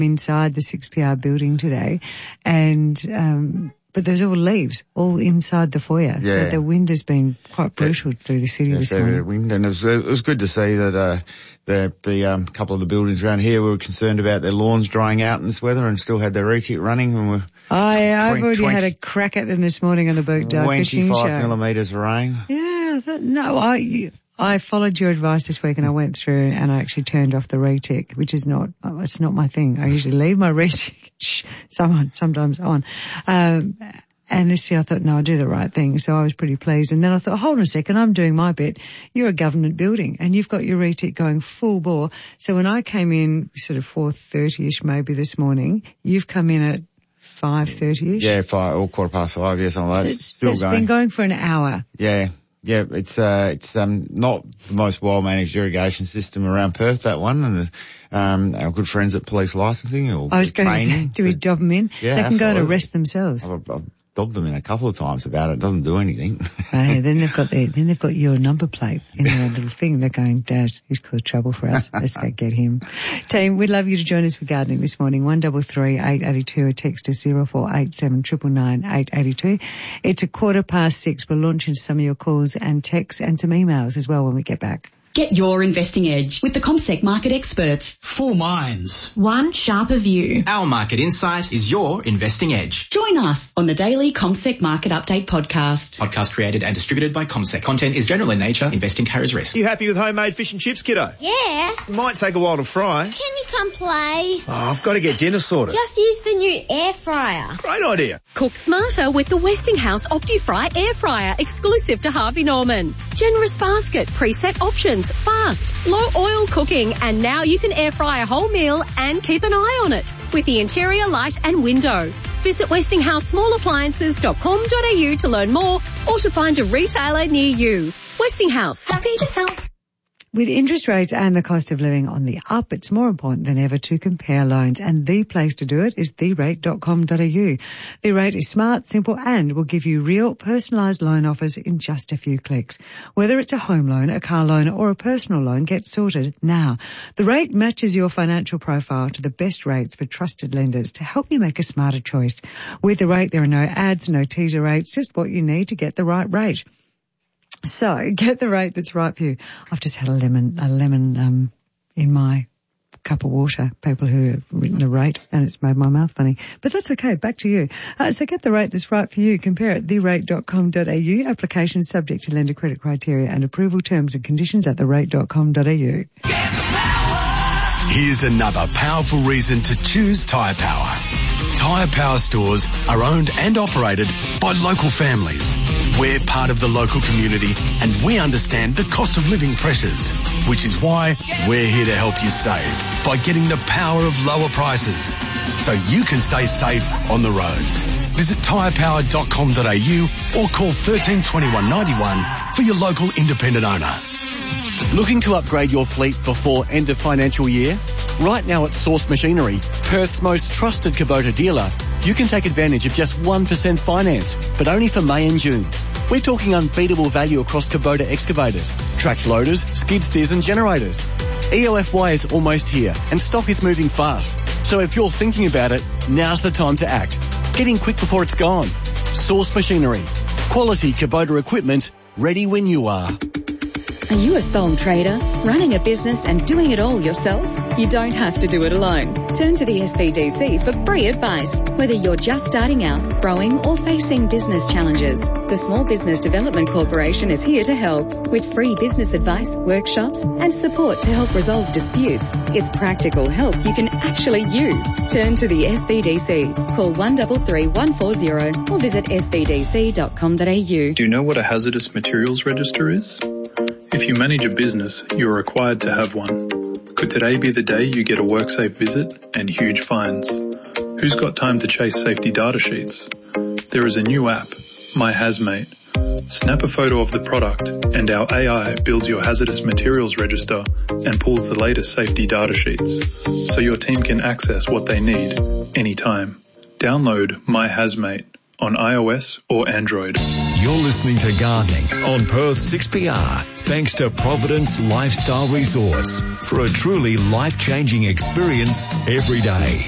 inside the 6PR building today, and but there's all leaves all inside the foyer. Yeah. So the wind has been quite brutal through the city this morning. Wind, and it was good to see that the couple of the buildings around here were concerned about their lawns drying out in this weather and still had their retic running. And I've already had a crack at them this morning on the Boot Dark Fishing Show. 25 millimetres of rain. Yeah, I followed your advice this week and I went through and I actually turned off the retic, which is it's not my thing. I usually leave my retic sometimes on. And this year I thought, no, I'll do the right thing. So I was pretty pleased. And then I thought, hold on a second, I'm doing my bit. You're a government building and you've got your retic going full bore. So when I came in sort of 4:30ish maybe this morning, you've come in at 5:30ish? Yeah, 5:15, yeah, something like that. It's been going for an hour. Yeah. Yeah, it's not the most well-managed irrigation system around Perth, that one, and our good friends at Police Licensing I was going to say, do we dob them in? Yeah, they can go to rest themselves. I've dobbed them in a couple of times about it. It doesn't do anything. Then they've got your number plate in their little thing. They're going, Dad, he's caused trouble for us. Let's go get him. Team, we'd love you to join us for gardening this morning. 133 882, a text to 0487 999 882. It's 6:15. We'll launch into some of your calls and texts and some emails as well when we get back. Get your investing edge with the CommSec market experts. 4 minds. One sharper view. Our market insight is your investing edge. Join us on the daily CommSec Market Update podcast. Podcast created and distributed by CommSec. Content is general in nature. Investing carries risk. You happy with homemade fish and chips, kiddo? Yeah. It might take a while to fry. Can you come play? Oh, I've got to get dinner sorted. Just use the new air fryer. Great idea. Cook smarter with the Westinghouse OptiFry air fryer, exclusive to Harvey Norman. Generous basket, preset options, fast, low oil cooking, and now you can air fry a whole meal and keep an eye on it with the interior light and window. Visit westinghouseSmallAppliances.com.au to learn more or to find a retailer near you. Westinghouse. Happy to help. With interest rates and the cost of living on the up, it's more important than ever to compare loans, and the place to do it is therate.com.au. The Rate is smart, simple, and will give you real personalised loan offers in just a few clicks. Whether it's a home loan, a car loan or a personal loan, get sorted now. The Rate matches your financial profile to the best rates for trusted lenders to help you make a smarter choice. With The Rate, there are no ads, no teaser rates, just what you need to get the right rate. So get the rate that's right for you. I've just had a lemon in my cup of water. People who have written the rate and it's made my mouth funny. But that's okay. Back to you. So get the rate that's right for you. Compare it therate.com.au. Applications subject to lender credit criteria and approval, terms and conditions at therate.com.au. Here's another powerful reason to choose Tyre Power. Tyre Power stores are owned and operated by local families. We're part of the local community and we understand the cost of living pressures, which is why we're here to help you save by getting the power of lower prices so you can stay safe on the roads. Visit tyrepower.com.au or call 13 21 91 for your local independent owner. Looking to upgrade your fleet before end of financial year? Right now at Source Machinery, Perth's most trusted Kubota dealer, you can take advantage of just 1% finance, but only for May and June. We're talking unbeatable value across Kubota excavators, tracked loaders, skid steers and generators. EOFY is almost here and stock is moving fast. So if you're thinking about it, now's the time to act. Get in quick before it's gone. Source Machinery. Quality Kubota equipment, ready when you are. Are you a sole trader, running a business and doing it all yourself? You don't have to do it alone. Turn to the SBDC for free advice, whether you're just starting out, growing or facing business challenges. The Small Business Development Corporation is here to help with free business advice, workshops and support to help resolve disputes. It's practical help you can actually use. Turn to the SBDC. Call 133 140 or visit sbdc.com.au. Do you know what a hazardous materials register is? If you manage a business, you're required to have one. Could today be the day you get a WorkSafe visit and huge fines? Who's got time to chase safety data sheets? There is a new app, My Hazmate. Snap a photo of the product and our AI builds your hazardous materials register and pulls the latest safety data sheets so your team can access what they need anytime. Download My Hazmate on iOS or Android. You're listening to Gardening on Perth 6PR, thanks to Providence Lifestyle Resorts for a truly life-changing experience every day.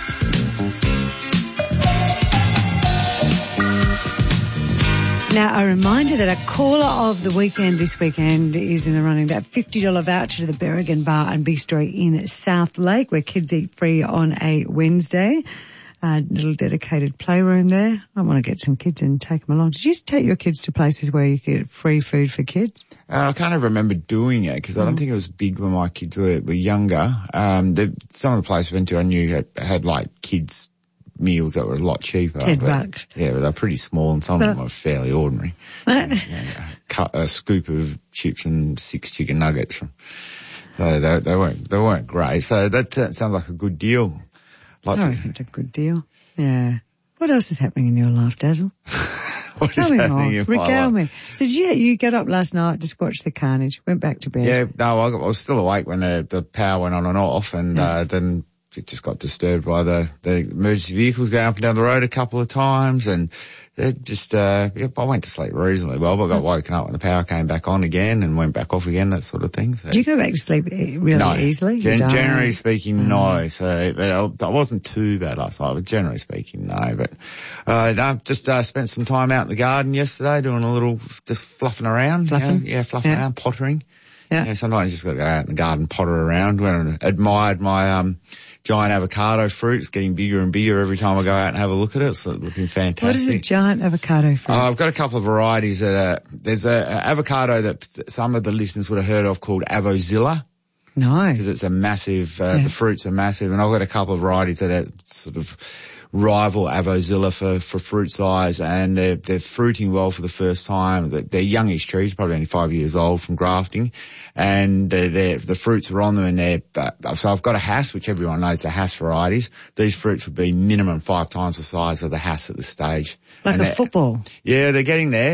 Now, a reminder that a caller of the weekend this weekend is in the running, that $50 voucher to the Berrigan Bar and Bistro in South Lake, where kids eat free on a Wednesday. Little dedicated playroom there. I want to get some kids and take them along. Did you take your kids to places where you get free food for kids? I kind of remember doing it because I don't think it was big when my kids were younger. Some of the places I went to I knew had like kids meals that were a lot cheaper. $10. Yeah, but they're pretty small and some of them were fairly ordinary. Cut a scoop of chips and 6 chicken nuggets. So they weren't great. So that sounds like a good deal. It's a good deal. Yeah. What else is happening in your life, Dazzle? Tell me more. Regale me. So you got up last night, just watched the carnage, went back to bed? Yeah, no, I was still awake when the power went on and off, and then it just got disturbed by the emergency vehicles going up and down the road a couple of times, and it just, I went to sleep reasonably well, but I got woken up when the power came back on again and went back off again, that sort of thing. So. Did you go back to sleep really easily? Generally speaking, no. So I wasn't too bad last night, but generally speaking, no. But no, just spent some time out in the garden yesterday doing a little, just fluffing around. Fluffing around, pottering. Yeah, sometimes you just got to go out in the garden, potter around. Went and admired my giant avocado fruit. It's getting bigger and bigger every time I go out and have a look at it. It's looking fantastic. What is a giant avocado fruit? I've got a couple of varieties that there's a avocado that some of the listeners would have heard of called Avozilla. No. Because it's a massive, the fruits are massive. And I've got a couple of varieties that are sort of rival Avozilla for fruit size, and they're fruiting well for the first time. They're youngish trees, probably only 5 years old from grafting, and the fruits are on them, and so I've got a Hass, which everyone knows the Hass varieties. These fruits would be minimum 5 times the size of the Hass at this stage. Like a football? Yeah, they're getting there.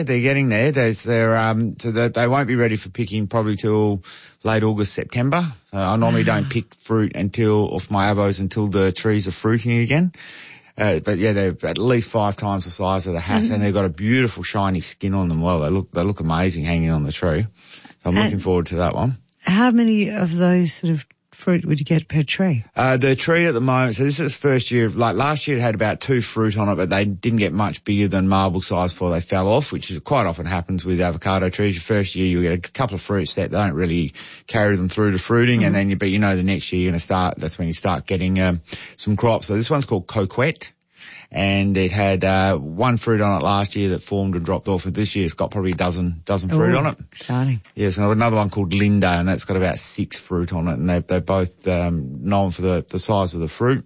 So they won't be ready for picking probably till late August, September. So I normally don't pick fruit off my avos until the trees are fruiting again. But yeah, they're at least 5 times the size of the Hass, and they've got a beautiful shiny skin on them. Well, they look amazing hanging on the tree. So I'm looking forward to that one. How many of those sort of fruit would you get per tree? The tree at the moment, so this is first year, like last year it had about 2 fruit on it, but they didn't get much bigger than marble size before they fell off, which is quite often happens with avocado trees. Your first year you get a couple of fruits that don't really carry them through to fruiting, and then the next year you're going to start, that's when you start getting some crops. So this one's called Coquette. And it had 1 fruit on it last year that formed and dropped off. And this year it's got probably a dozen fruit on it. Exciting. Yes, and another one called Linda, and that's got about 6 fruit on it. And they're both known for the size of the fruit.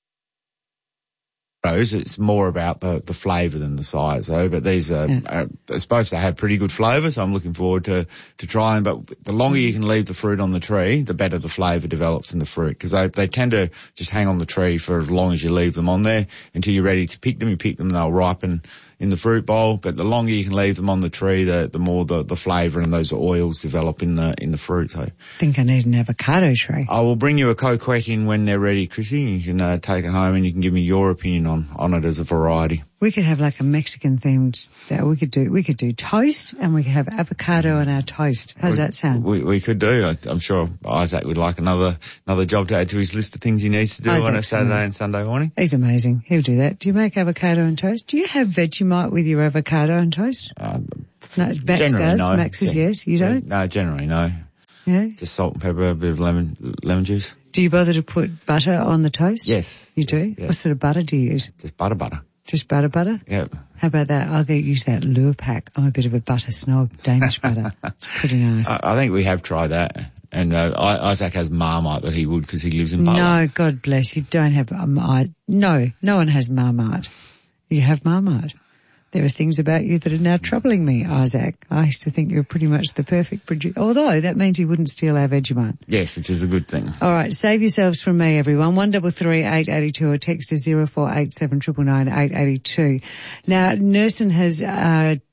It's more about the flavour than the size, though. But these are supposed to have pretty good flavour, so I'm looking forward to trying. But the longer you can leave the fruit on the tree, the better the flavour develops in the fruit, because they tend to just hang on the tree for as long as you leave them on there until you're ready to pick them. You pick them, they'll ripen in the fruit bowl. But the longer you can leave them on the tree, the more the flavour and those oils develop in the fruit. So I think I need an avocado tree. I will bring you a Coquette in when they're ready, Chrissy. You can take it home and you can give me your opinion on it as a variety. We could have like a Mexican themed. We could do toast, and we could have avocado on our toast. How's that sound? We could do. I'm sure Isaac would like another job to add to his list of things he needs to do on a Saturday and Sunday morning. He's amazing. He'll do that. Do you make avocado on toast? Do you have Vegemite with your avocado on toast? No, Max does. No. Max says yes. You don't? No, generally no. Yeah. Just salt and pepper, a bit of lemon juice. Do you bother to put butter on the toast? Yes. You do? Yes. What sort of butter do you use? Just butter. Just butter? Yep. How about that? I'll use that Lure Pack. I'm a bit of a butter snob. Danish butter. It's pretty nice. I think we have tried that. And Isaac has Marmite that he would because he lives in Butler. No, God bless. You don't have Marmite. No one has Marmite. You have Marmite. There are things about you that are now troubling me, Isaac. I used to think you were pretty much the perfect producer. Although that means you wouldn't steal our Vegemite. Yes, which is a good thing. All right, save yourselves from me, everyone. 133 882 or text to 0487 999 882. Now, Nursing has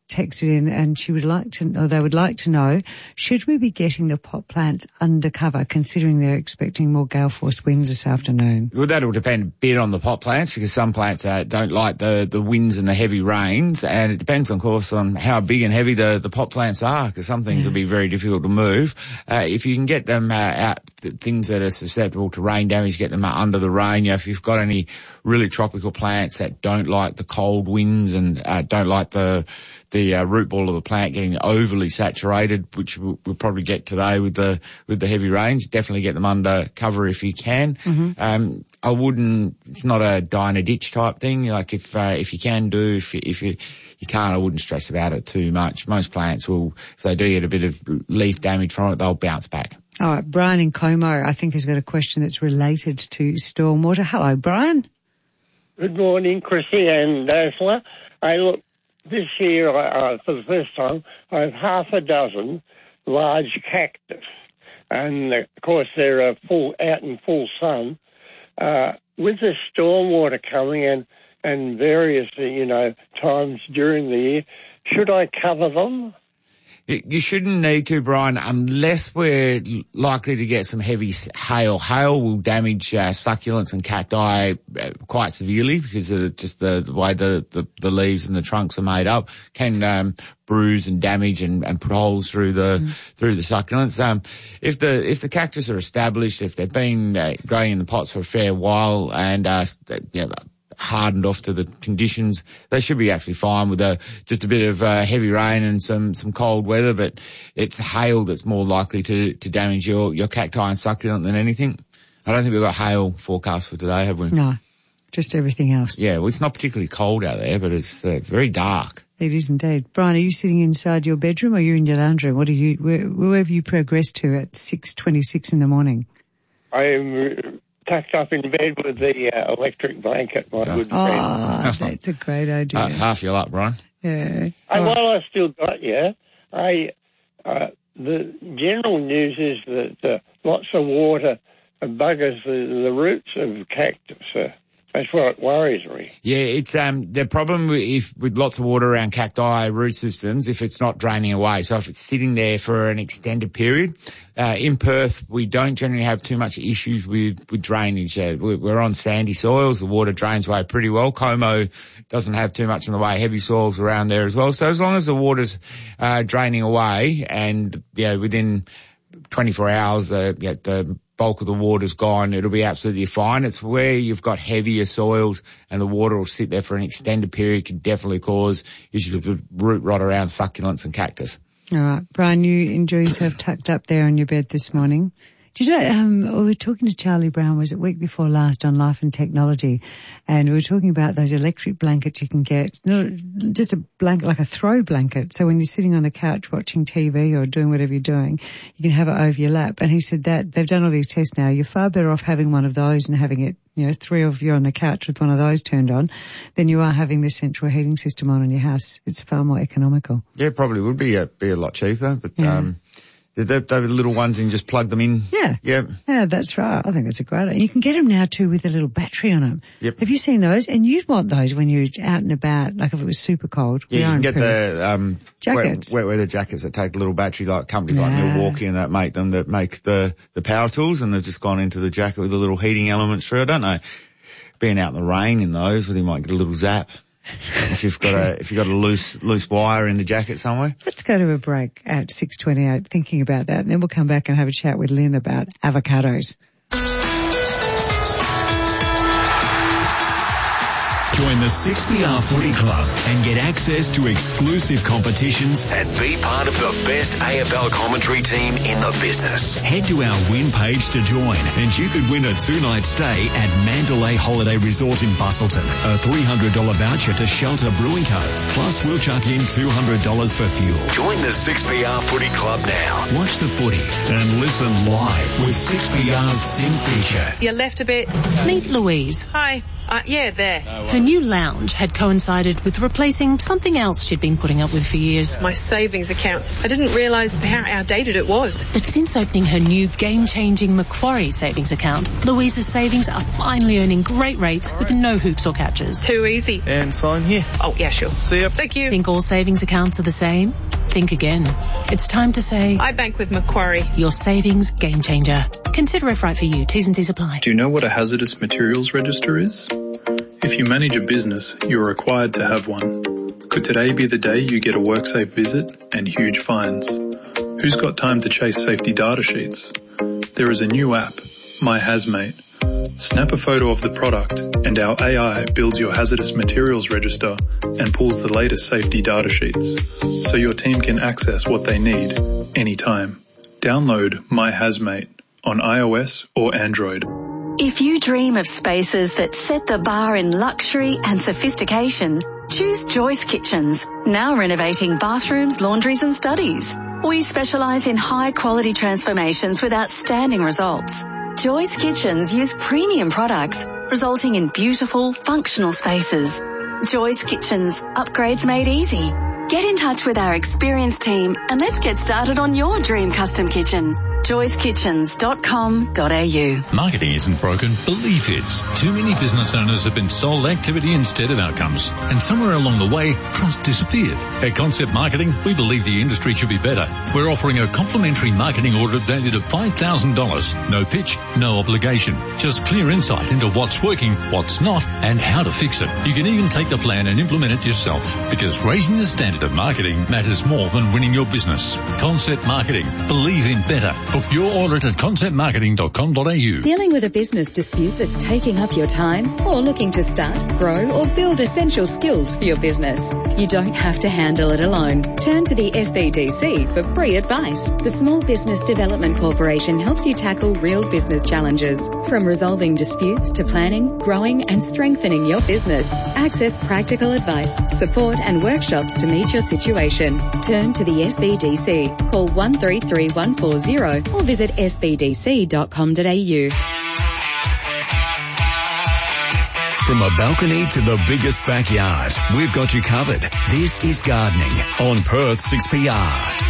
texted in and they would like to know, should we be getting the pot plants under cover considering they're expecting more gale force winds this afternoon? Well, that'll depend a bit on the pot plants because some plants don't like the winds and the heavy rains, and it depends, of course, on how big and heavy the pot plants are because some things will be very difficult to move. If you can get them out, things that are susceptible to rain damage, get them under the rain. If you've got any really tropical plants that don't like the cold winds and don't like the root ball of the plant getting overly saturated, which we'll probably get today with the heavy rains, definitely get them under cover if you can. Mm-hmm. I wouldn't, it's not a die in a ditch type thing. Like if you can do, if you can't, I wouldn't stress about it too much. Most plants will, if they do get a bit of leaf damage from it, they'll bounce back. All right, Brian in Como, I think, has got a question that's related to stormwater. Hello, Brian. Good morning, Chrissy and Dazzler. Look, this year, for the first time, I have half a dozen large cactus. And, of course, they're out in full sun. With the stormwater coming in and various, times during the year, should I cover them? You shouldn't need to, Brian, unless we're likely to get some heavy hail. Hail will damage succulents and cacti quite severely because of just the way the leaves and the trunks are made up. Can bruise and damage and put holes through the succulents. If the cactus are established, if they've been growing in the pots for a fair while and hardened off to the conditions, they should be actually fine with just a bit of heavy rain and some cold weather, but it's hail that's more likely to damage your cacti and succulent than anything. I don't think we've got hail forecast for today, have we? No, just everything else. Yeah, well, it's not particularly cold out there, but it's very dark. It is indeed. Brian, are you sitting inside your bedroom or are you in your lounge room? Where have you progressed to at 6:26 in the morning? I am tucked up in bed with the electric blanket, my good friend. Oh, that's a great idea. Half your luck, Brian. Yeah. While I still got you, the general news is that lots of water buggers the roots of cactus. That's what worries me. Yeah, it's the problem with lots of water around cacti root systems if it's not draining away. So if it's sitting there for an extended period, in Perth we don't generally have too much issues with drainage. We're on sandy soils, the water drains away pretty well. Como doesn't have too much in the way of heavy soils around there as well. So as long as the water's draining away and within 24 hours the bulk of the water's gone, it'll be absolutely fine. It's where you've got heavier soils and the water will sit there for an extended period can definitely cause issues with root rot around succulents and cactus. All right. Brian, you enjoy yourself tucked up there on your bed this morning. Did you know, we were talking to Charlie Brown, was it week before last, on Life and Technology, and we were talking about those electric blankets you can get, just a blanket, like a throw blanket. So when you're sitting on the couch watching TV or doing whatever you're doing, you can have it over your lap. And he said that they've done all these tests now. You're far better off having one of those and having it, three of you on the couch with one of those turned on than you are having the central heating system on in your house. It's far more economical. Yeah, probably would be a lot cheaper, but they're the little ones and just plug them in. Yeah. Yep. Yeah, that's right. I think it's a great idea. You can get them now too with a little battery on them. Yep. Have you seen those? And you'd want those when you're out and about, like if it was super cold. Yeah, you can get the jackets. Wet weather jackets that take a little battery, like companies like Milwaukee and that make the power tools, and they've just gone into the jacket with the little heating elements through. I don't know. Being out in the rain in those, whether you might get a little zap. If you've got a loose wire in the jacket somewhere. Let's go to a break at 6:28 thinking about that, and then we'll come back and have a chat with Lynn about avocados. Join the 6PR Footy Club and get access to exclusive competitions and be part of the best AFL commentary team in the business. Head to our win page to join and you could win a 2-night stay at Mandalay Holiday Resort in Bustleton, a $300 voucher to Shelter Brewing Co. Plus we'll chuck in $200 for fuel. Join the 6PR Footy Club now. Watch the footy and listen live with 6PR's Sim Feature. You're left a bit. Meet Louise. Hi. Yeah, there. Her new lounge had coincided with replacing something else she'd been putting up with for years. My savings account. I didn't realise how outdated it was. But since opening her new game-changing Macquarie savings account, Louisa's savings are finally earning great rates with no hoops or catches. Too easy. And sign here. Oh, yeah, sure. See ya. Thank you. Think all savings accounts are the same? Think again. It's time to say... I bank with Macquarie. Your savings game changer. Consider if right for you. T's and C's apply. Do you know what a hazardous materials register is? If you manage a business, you're required to have one. Could today be the day you get a WorkSafe visit and huge fines? Who's got time to chase safety data sheets? There is a new app, My Hazmate. Snap a photo of the product and our AI builds your hazardous materials register and pulls the latest safety data sheets so your team can access what they need anytime. Download My Hazmate on iOS or Android. If you dream of spaces that set the bar in luxury and sophistication, choose Joyce Kitchens, now renovating bathrooms, laundries and studies. We specialise in high-quality transformations with outstanding results. Joyce Kitchens use premium products, resulting in beautiful, functional spaces. Joyce Kitchens, upgrades made easy. Get in touch with our experienced team and let's get started on your dream custom kitchen. joycekitchens.com.au. Marketing isn't broken, belief is. Too many business owners have been sold activity instead of outcomes, and somewhere along the way, trust disappeared. At Concept Marketing, we believe the industry should be better. We're offering a complimentary marketing audit valued at $5,000. No pitch, no obligation. Just clear insight into what's working, what's not, and how to fix it. You can even take the plan and implement it yourself, because raising the standard of marketing matters more than winning your business. Concept Marketing. Believe in better. Book your audit at conceptmarketing.com.au. Dealing with a business dispute that's taking up your time, or looking to start, grow or build essential skills for your business? You don't have to handle it alone. Turn to the SBDC for free advice. The Small Business Development Corporation helps you tackle real business challenges. From resolving disputes to planning, growing and strengthening your business. Access practical advice, support and workshops to meet your situation. Turn to the SBDC. Call 133140 or visit sbdc.com.au. From a balcony to the biggest backyard, we've got you covered. This is Gardening on Perth 6PR.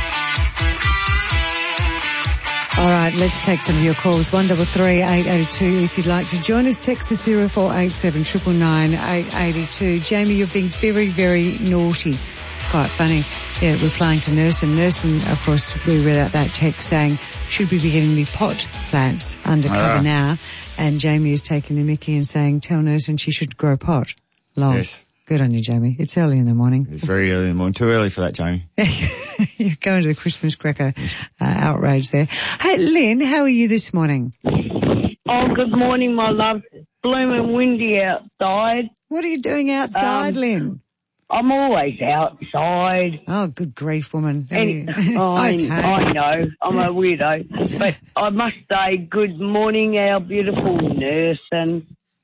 All right, let's take some of your calls. 133 882 if you'd like to join us. Text us 0487 999 882. Jamie, you're being very, very naughty. It's quite funny. Yeah, replying to Nursen, of course, we read out that text saying, should we be getting the pot plants under cover now? And Jamie is taking the mickey and saying, tell Nursen she should grow pot. Long. Yes. Good on you, Jamie. It's early in the morning. It's very early in the morning. Too early for that, Jamie. You're going to the Christmas cracker outrage there. Hey, Lynn, how are you this morning? Oh, good morning, my love. Blooming windy outside. What are you doing outside, Lynn? I'm always outside. Oh, good grief, woman. I know. I'm a weirdo. But I must say good morning, our beautiful nurse. And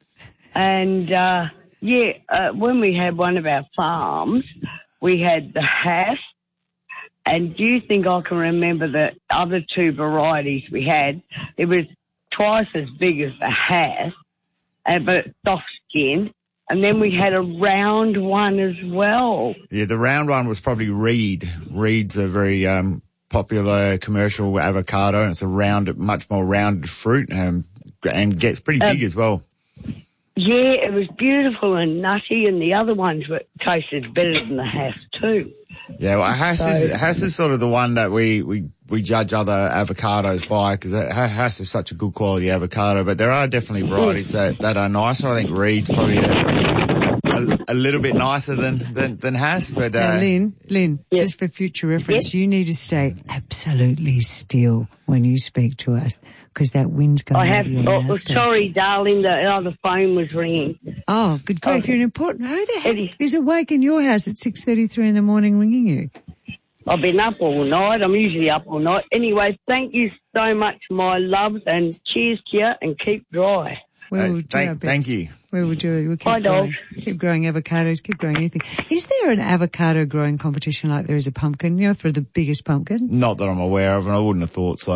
when we had one of our farms, we had the Hass. And do you think I can remember the other two varieties we had? It was twice as big as the Hass, but soft-skinned. And then we had a round one as well. Yeah, the round one was probably Reed. Reed's a very popular commercial avocado, and it's a much more rounded fruit and gets pretty big as well. Yeah, it was beautiful and nutty, and the other ones tasted better than the Hass too. Yeah, well, Hass is sort of the one that we judge other avocados by, because Hass is such a good quality avocado, but there are definitely varieties that are nicer. I think Reed's probably a little bit nicer than Hass, but Lynn, just for future reference, you need to stay absolutely still when you speak to us, because that wind's going over your mouth. Sorry, darling, the other phone was ringing. Oh, good grief, you're an important... Who the heck is awake in your house at 6:33 in the morning ringing you? I've been up all night. I'm usually up all night. Anyway, thank you so much, my loves, and cheers to you, and keep dry. We will do our best. Thank you. We will do it. We'll keep growing avocados, keep growing anything. Is there an avocado growing competition like there is a pumpkin, for the biggest pumpkin? Not that I'm aware of, and I wouldn't have thought so.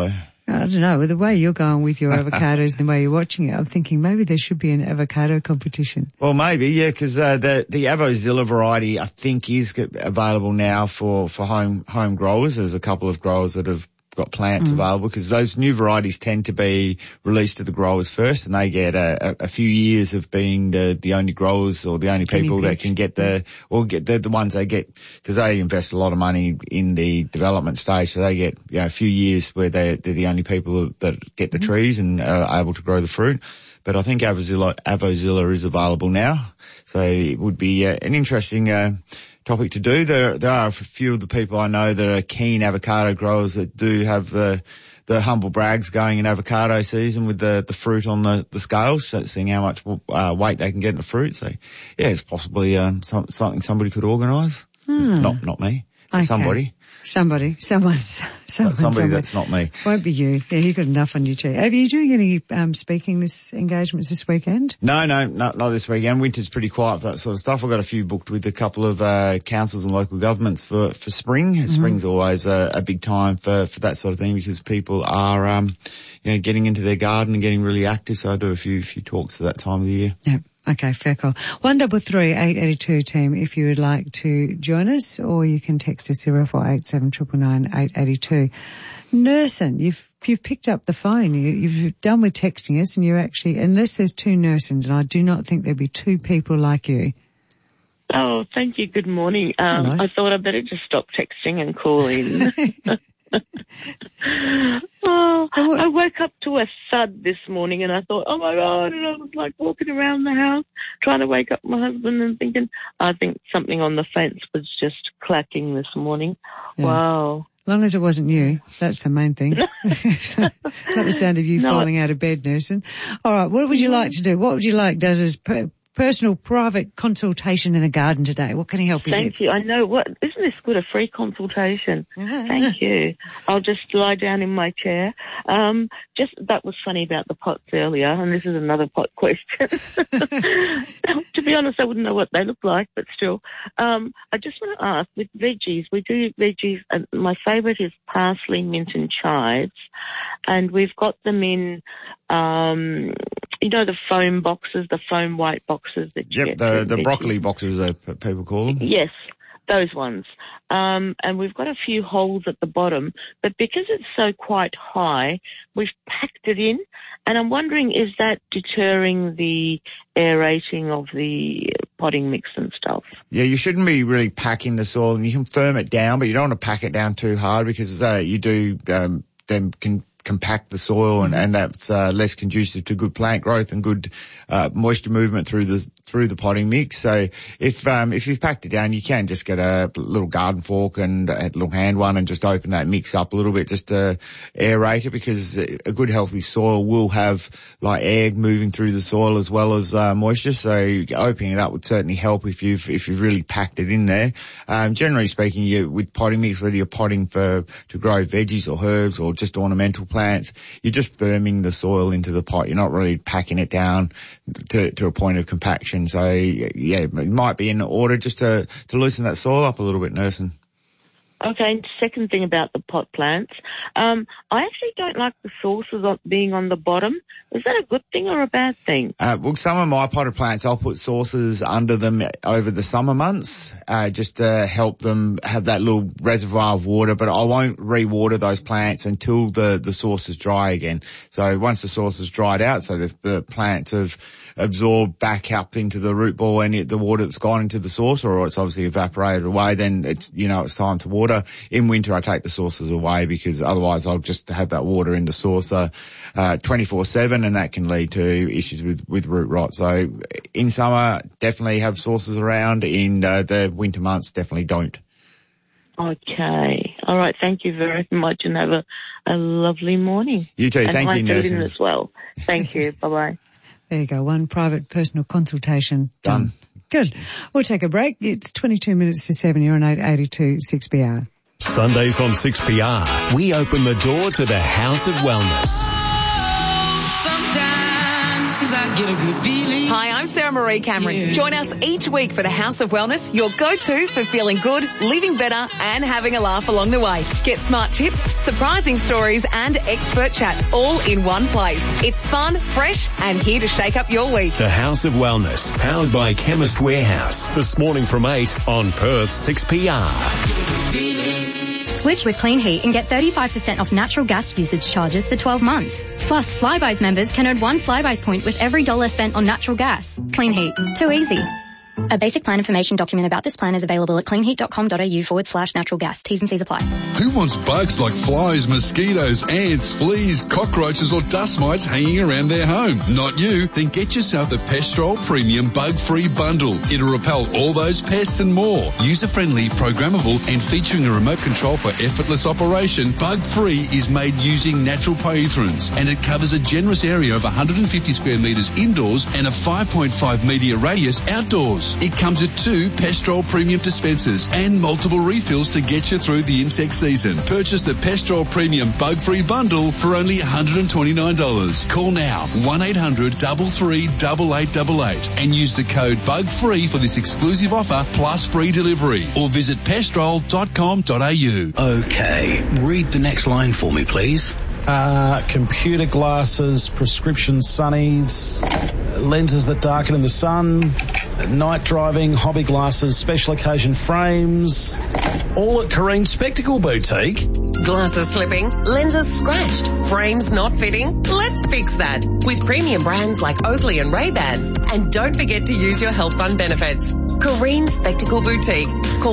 I don't know, with the way you're going with your avocados and the way you're watching it, I'm thinking maybe there should be an avocado competition. Well, maybe, yeah, because the Avozilla variety, I think, is available now for home growers. There's a couple of growers that have got plants available, because those new varieties tend to be released to the growers first, and they get a few years of being the only growers or the only people that can get the ones they get, because they invest a lot of money in the development stage, so they get a few years where they're the only people that get the trees and are able to grow the fruit. But I think Avozilla is available now, so it would be an interesting topic to do. There are a few of the people I know that are keen avocado growers that do have the humble brags going in avocado season with the fruit on the scales, so seeing how much weight they can get in the fruit. So yeah, it's possibly something somebody could organise. Not me. Okay. Somebody that's not me. Won't be you. Yeah, you've got enough on your cheek. Are you doing any speaking engagements this weekend? No, not this weekend. Winter's pretty quiet for that sort of stuff. I've got a few booked with a couple of councils and local governments for spring. Mm-hmm. Spring's always a big time for that sort of thing, because people are getting into their garden and getting really active. So I do a few talks at that time of the year. Yeah. Okay, fair call. 133 882 team if you would like to join us, or you can text us 0487 999 882. Nursing, you've picked up the phone. You've done with texting us, and you're actually, unless there's two Nursings, and I do not think there'd be two people like you. Oh, thank you. Good morning. I thought I'd better just stop texting and call in. I woke up to a thud this morning, and I thought, oh my God, and I was like walking around the house trying to wake up my husband and thinking, I think something on the fence was just clacking this morning. Yeah. Wow. As long as it wasn't you, that's the main thing. Not the sound of you falling out of bed, Nursing. All right, what would you like to do? What would you like does as personal private consultation in the garden today? What can he help you with? Thank you. I know. Isn't this good, a free consultation? Thank you. I'll just lie down in my chair. That was funny about the pots earlier, and this is another pot question. To be honest, I wouldn't know what they look like, but still. I just want to ask, with veggies, we do veggies, and my favourite is parsley, mint and chives, and we've got them in, the foam boxes, the foam white boxes that you get. The broccoli boxes, people call them. Yes, those ones. And we've got a few holes at the bottom, but because it's so quite high, we've packed it in, and I'm wondering, is that deterring the aerating of the potting mix and stuff? Yeah, you shouldn't be really packing the soil, and you can firm it down, but you don't want to pack it down too hard, because you do then can compact the soil, and that's less conducive to good plant growth and good moisture movement through the potting mix. So if you've packed it down, you can just get a little garden fork and a little hand one and just open that mix up a little bit just to aerate it, because a good healthy soil will have like air moving through the soil as well as moisture. So opening it up would certainly help if you've really packed it in there. Generally speaking, with potting mix, whether you're potting to grow veggies or herbs or just ornamental plants, you're just firming the soil into the pot. You're not really packing it down to a point of compaction. So yeah, it might be in order just to loosen that soil up a little bit, Nursing. Okay, and second thing about the pot plants, I actually don't like the saucers being on the bottom. Is that a good thing or a bad thing? Well, some of my potted plants, I'll put saucers under them over the summer months, just to help them have that little reservoir of water, but I won't re-water those plants until the saucers dry again. So once the saucers dried out, so the plants have absorbed back up into the root ball and the water that's gone into the saucer, or it's obviously evaporated away, then it's time to water. In winter, I take the saucers away, because otherwise I'll just have that water in the saucer 24/7, and that can lead to issues with root rot. So in summer, definitely have saucers around. In the winter months, definitely don't. Okay. All right. Thank you very much, and have a lovely morning. You too. Thank you, Nursing. As well. Thank you. Bye-bye. There you go. One private personal consultation done. Good. We'll take a break. It's 22 minutes to 7. You're on 882 6PR. Sundays on 6PR, we open the door to the House of Wellness. Sometimes I get a good feeling. Hi, I'm Sarah Marie Cameron. Join us each week for the House of Wellness, your go-to for feeling good, living better and having a laugh along the way. Get smart tips, surprising stories and expert chats all in one place. It's fun, fresh and here to shake up your week. The House of Wellness, powered by Chemist Warehouse. This morning from 8 on Perth 6PR. Switch with Clean Heat and get 35% off natural gas usage charges for 12 months. Plus, Flybuys members can earn 1 Flybuys point with every dollar spent on natural gas. Clean Heat. Too easy. A basic plan information document about this plan is available at cleanheat.com.au/natural gas. T's and C's apply. Who wants bugs like flies, mosquitoes, ants, fleas, cockroaches or dust mites hanging around their home? Not you. Then get yourself the Pestrol Premium Bug-Free Bundle. It'll repel all those pests and more. User-friendly, programmable and featuring a remote control for effortless operation, Bug-Free is made using natural pyrethrins and it covers a generous area of 150 square metres indoors and a 5.5 metre radius outdoors. It comes with 2 Pestrol Premium dispensers and multiple refills to get you through the insect season. Purchase the Pestrol Premium Bug-Free Bundle for only $129. Call now 1-800-338888 and use the code BUG-FREE for this exclusive offer plus free delivery or visit pestrol.com.au. Okay, read the next line for me, please. Computer glasses, prescription sunnies, lenses that darken in the sun, night driving, hobby glasses, special occasion frames, all at Careen Spectacle Boutique. Glasses slipping, lenses scratched, frames not fitting? Let's fix that with premium brands like Oakley and Ray-Ban. And don't forget to use your health fund benefits. Careen Spectacle Boutique. Call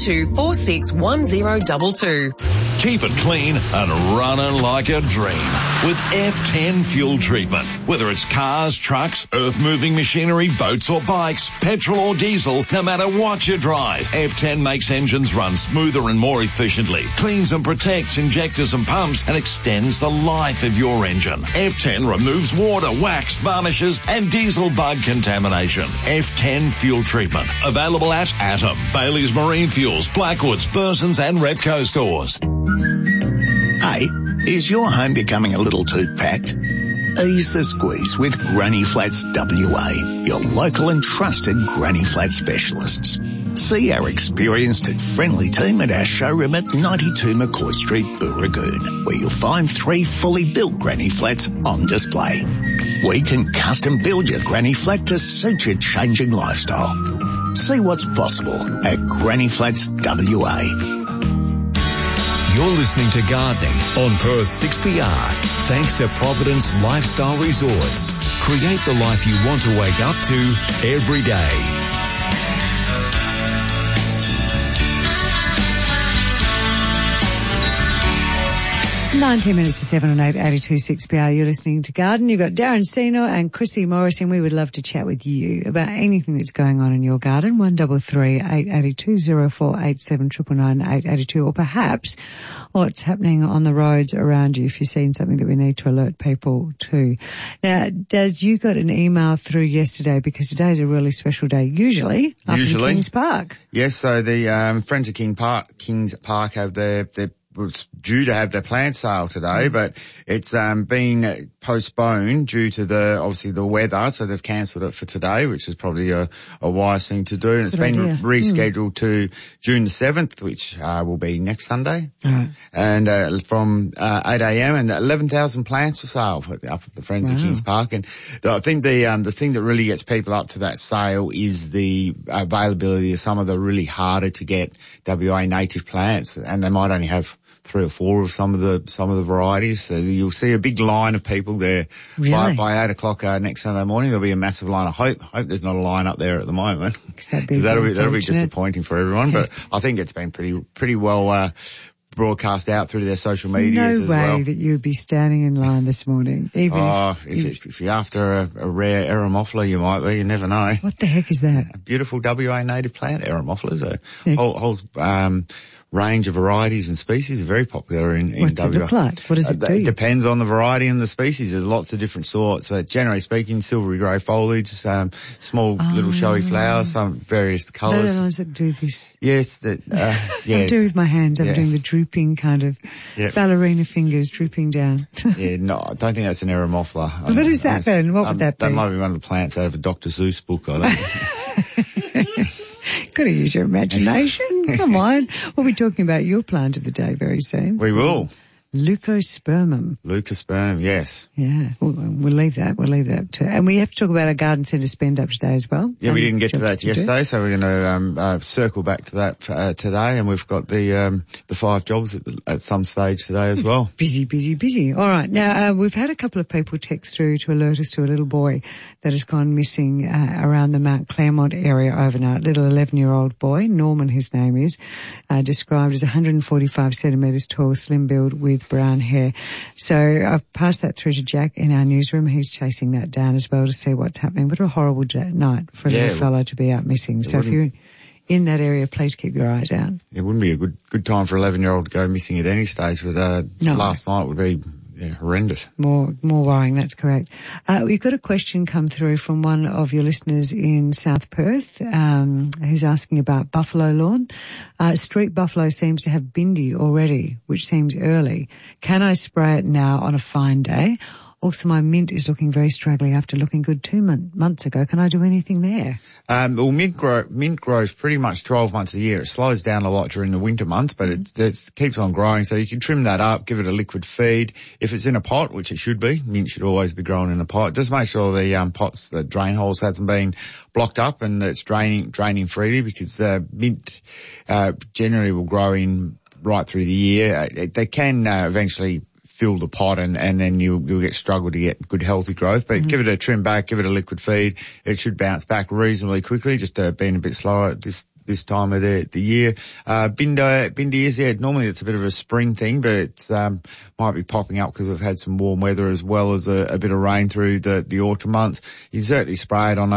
92461022. Keep it clean and running like a dream with F10 fuel treatment. Whether it's cars, trucks, earth-moving machinery, boats or bikes, petrol or diesel, no matter what you drive, F10 makes engines run smoother and more efficiently, cleans and protects injectors and pumps, and extends the life of your engine. F10 removes water, wax, varnishes, and diesel bug contamination. F10 fuel treatment. Available at Atom, Bailey's Marine Fuels, Blackwoods, Burson's and Repco stores. Hey, is your home becoming a little too packed? Ease the squeeze with Granny Flats WA, your local and trusted Granny Flat specialists. See our experienced and friendly team at our showroom at 92 McCoy Street, Booragoon, where you'll find 3 fully built Granny Flats on display. We can custom build your Granny Flat to suit your changing lifestyle. See what's possible at Granny Flats WA. You're listening to Gardening on Perth 6PR. Thanks to Providence Lifestyle Resorts. Create the life you want to wake up to every day. 19 minutes to 7 on 882 6PR. You're listening to Garden. You've got Darren Seno and Chrissy Morrison. We would love to chat with you about anything that's going on in your garden. 133 882 0487 999 882, or perhaps what's happening on the roads around you if you've seen something that we need to alert people to. Now, Daz, you got an email through yesterday because today's a really special day, usually up in Kings Park. Yes, so the Friends of Kings Park have their was due to have their plant sale today, but it's been postponed due to obviously the weather, so they've cancelled it for today, which is probably a wise thing to do. And it's been rescheduled to June the 7th, which will be next Sunday. And from 8 a.m. and 11,000 plants for sale up at the Friends of Kings Park. And I think the thing that really gets people up to that sale is the availability of some of the really harder to get WA native plants, and they might only have 3 or 4 of some of the varieties. So you'll see a big line of people there. Really? By 8 o'clock next Sunday morning. There'll be a massive line. I hope there's not a line up there at the moment, because that'll be disappointing for everyone. But I think it's been pretty well broadcast out through their social media as well. No way that you'd be standing in line this morning. Even if you're after a rare Eremophila, you might be. You never know. What the heck is that? A beautiful WA native plant, Eremophila. A whole range of varieties and species are very popular in What's WA. it look like? What does it do? It depends on the variety and the species. There's lots of different sorts. But generally speaking, silvery grey foliage, small little showy flowers, some various colours. They're the ones that do this. Yes, yeah. I do with my hands. I'm doing the drooping kind of ballerina fingers drooping down. Yeah, no, I don't think that's an Eremophila. What is that then? What would that be? That might be one of the plants out of a Dr. Seuss book, I don't know. Got to use your imagination. Come on. We'll be talking about your plant of the day very soon. We will. Leucospermum. Leucospermum, yes. Yeah, we'll leave that. We'll leave that too. And we have to talk about our garden centre spend up today as well. Yeah, we didn't get to that yesterday, so we're going to circle back to that today. And we've got the 5 jobs at some stage today as well. Busy. All right. Now, we've had a couple of people text through to alert us to a little boy that has gone missing around the Mount Claremont area overnight. Little 11-year-old boy, Norman his name is, described as 145 centimetres tall, slim build with brown hair. So I've passed that through to Jack in our newsroom. He's chasing that down as well to see what's happening. What a horrible night for a little fella to be out missing. So if you're in that area, please keep your eyes out. It wouldn't be a good time for an 11-year-old to go missing at any stage, but last night would be horrendous. More worrying, that's correct. We've got a question come through from one of your listeners in South Perth, who's asking about buffalo lawn. Street buffalo seems to have bindi already, which seems early. Can I spray it now on a fine day? Also, my mint is looking very straggly after looking good 2 months ago. Can I do anything there? Well, mint grows pretty much 12 months a year. It slows down a lot during the winter months, but it keeps on growing. So you can trim that up, give it a liquid feed. If it's in a pot, which it should be, mint should always be grown in a pot. Just make sure the pots, the drain holes hasn't been blocked up and it's draining freely, because mint generally will grow in right through the year. They can eventually fill the pot and then you'll struggle to get good healthy growth. But give it a trim back, give it a liquid feed. It should bounce back reasonably quickly, just being a bit slower at this time of the year. Bindi is, normally it's a bit of a spring thing, but it's might be popping up because we've had some warm weather as well as a bit of rain through the autumn months. You certainly spray it on